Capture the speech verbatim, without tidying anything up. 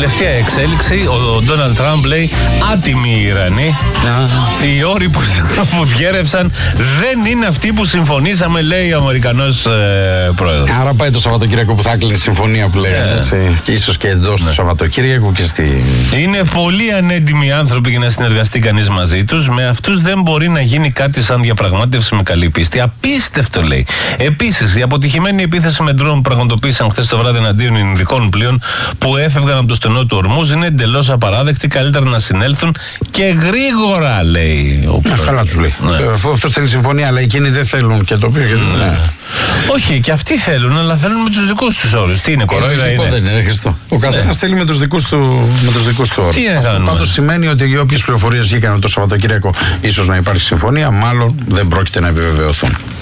Τελευταία εξέλιξη, ο Ντόναλντ Τραμπ λέει άτιμοι οι Ιρανοί. Οι όροι που διέρευσαν δεν είναι αυτοί που συμφωνήσαμε, λέει ο Αμερικανός ε, πρόεδρος. Άρα πάει το Σαββατοκύριακο που θα κλείσει η συμφωνία που λέει. Yeah. Έτσι. Και ίσως και εντός yeah. του Σαββατοκύριακου και στη. Είναι πολύ ανέντιμοι άνθρωποι για να συνεργαστεί κανείς μαζί τους. Με αυτούς δεν μπορεί να γίνει κάτι σαν διαπραγμάτευση με καλή πίστη. Απίστευτο, λέει. Επίσης, η αποτυχημένη επίθεση με ντρόουν που πραγματοποίησαν χθες το βράδυ εναντίον Ινδικών πλοίων που έφευγαν από το στενό του Ορμούζ είναι εντελώς απαράδεκτη. Καλύτερα να συνέλθουν και γρήγορα, λέει. Α, καλά τους λέει. Ναι. Αφού αυτό θέλει συμφωνία, αλλά εκείνοι δεν θέλουν και το οποίο. Ναι. Ναι. Όχι, και αυτοί θέλουν, αλλά θέλουν με τους δικούς τους όρους. Τι είναι, κορόιδα είναι. Δεν είναι, Χριστό. Ο καθένας ναι. θέλει με τους δικούς του, με τους δικούς του όρους. Τι είναι, πάντως σημαίνει ότι οι όποιες πληροφορίες βγήκαν το Σαββατοκύριακο ίσως να υπάρχει συμφωνία, μάλλον δεν πρόκειται να επιβεβαιωθούν.